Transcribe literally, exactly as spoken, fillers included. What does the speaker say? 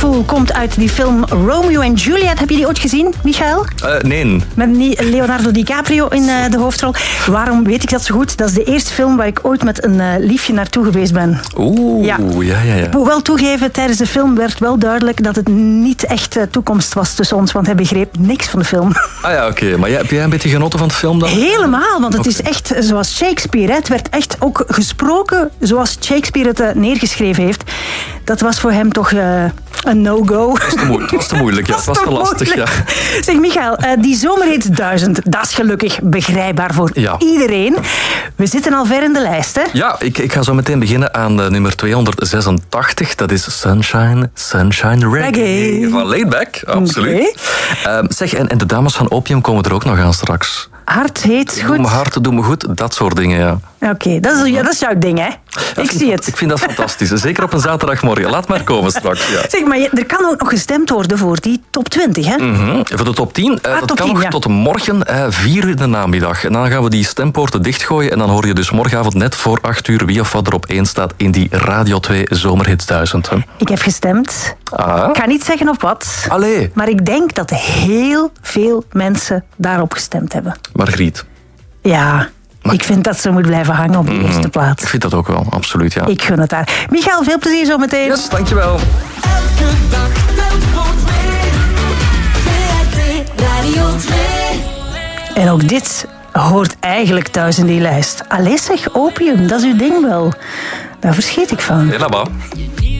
Beautiful komt uit die film Romeo en Juliet. Heb je die ooit gezien, Michael? Uh, nee. Met Leonardo DiCaprio in uh, de hoofdrol. Waarom weet ik dat zo goed? Dat is de eerste film waar ik ooit met een uh, liefje naartoe geweest ben. Oeh, ja. ja, ja, ja. Ik moet wel toegeven, tijdens de film werd wel duidelijk dat het niet echt uh, toekomst was tussen ons, want hij begreep niks van de film. Ah ja, oké. Okay. Maar jij, heb jij een beetje genoten van de film dan? Helemaal, want het okay. is echt zoals Shakespeare. Hè. Het werd echt ook gesproken zoals Shakespeare het uh, neergeschreven heeft. Dat was voor hem toch uh, een no-go. Het was te, moe- het was te moeilijk, ja. Het was te lastig, ja. Zeg, Michael, uh, die Zomerhits duizend, dat is gelukkig begrijpbaar voor ja. iedereen. We zitten al ver in de lijst, hè? Ja, ik, ik ga zo meteen beginnen aan de nummer tweehonderdzesentachtig. Dat is Sunshine, Sunshine Reggae. Reggae. Van Laidback, absoluut. Okay. Um, zeg, en, en de dames van Opium komen er ook nog aan straks. Hart heet goed. Doe me hart, doe me goed, dat soort dingen, ja. Oké, okay, dat, ja, dat is jouw ding, hè? Dat ik zie het. Ik vind dat fantastisch. Zeker op een zaterdagmorgen. Laat maar komen straks. Ja. Zeg, maar je, er kan ook nog gestemd worden voor die top twintig, hè? Mm-hmm. Voor de top tien. Uh, ah, dat top kan tien, nog ja. tot morgen, uh, vier uur in de namiddag. En dan gaan we die stempoorten dichtgooien. En dan hoor je dus morgenavond net voor acht uur wie of wat er op één staat in die Radio twee Zomerhits duizend. Hè? Ik heb gestemd. Ah. Ik ga niet zeggen op wat. Allee. Maar ik denk dat heel veel mensen daarop gestemd hebben. Margriet. Ja, maar ik vind dat ze moet blijven hangen op de mm, eerste plaats. Ik vind dat ook wel, absoluut, ja. Ik gun het haar. Michael, veel plezier zo meteen. Yes, dankjewel. Elke dag telt voor twee. V R T Radio twee. En ook dit hoort eigenlijk thuis in die lijst. Allee zeg, Opium, dat is uw ding wel. Daar verschiet ik van. Helemaal.